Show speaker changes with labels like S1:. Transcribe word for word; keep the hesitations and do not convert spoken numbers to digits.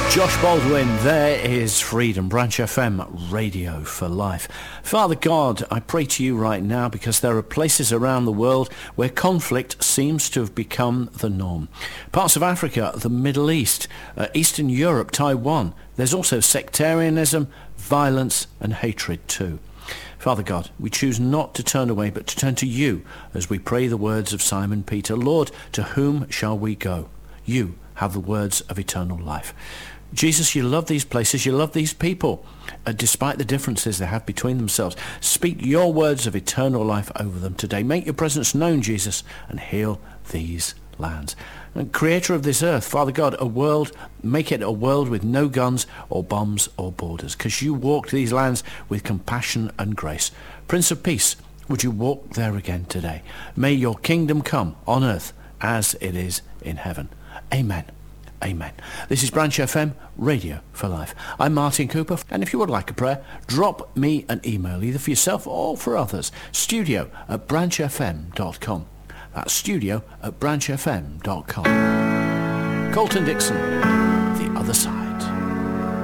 S1: Josh Baldwin, there is Freedom, Branch F M, Radio for Life. Father God, I pray to you right now because there are places around the world where conflict seems to have become the norm. Parts of Africa, the Middle East, uh, Eastern Europe, Taiwan. There's also sectarianism, violence and hatred too. Father God, we choose not to turn away but to turn to you as we pray the words of Simon Peter. Lord, to whom shall we go? You have the words of eternal life. Jesus, you love these places, you love these people, uh, despite the differences they have between themselves. Speak your words of eternal life over them today. Make your presence known, Jesus, and heal these lands. And Creator of this earth, Father God, a world, make it a world with no guns or bombs or borders, because you walked these lands with compassion and grace. Prince of Peace, would you walk there again today? May your kingdom come on earth as it is in heaven. Amen. Amen. This is Branch F M, Radio for Life. I'm Martin Cooper, and if you would like a prayer, drop me an email, either for yourself or for others. Studio at branch f m dot com. That's studio at branch f m dot com. Colton Dixon, The Other Side.